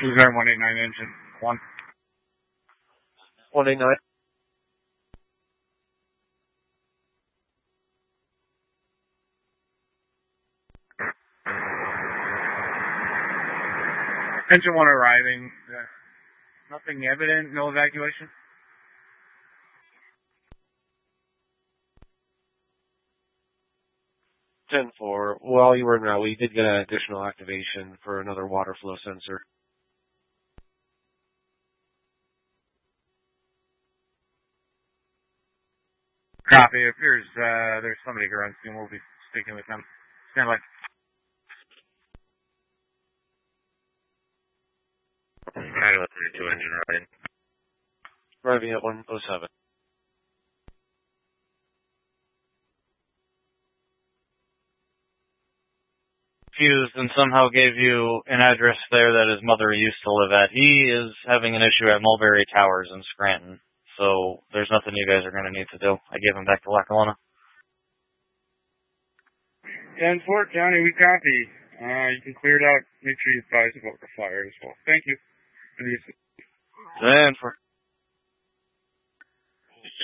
Cruise Air 189 engine 1. 189. Engine 1 arriving. Nothing evident, no evacuation. 10-4. While you were en route, we did get an additional activation for another water flow sensor. Copy. If there's somebody here on scene, we'll be speaking with them. Stand by. 932 engine riding. Arriving at 107. Fused and somehow gave you an address there that his mother used to live at. He is having an issue at Mulberry Towers in Scranton, so there's nothing you guys are going to need to do. I gave him back to Lackawanna. 10-4, County, we copy. You can clear it out. Make sure you advise about the fire as well. Thank you. 10-4.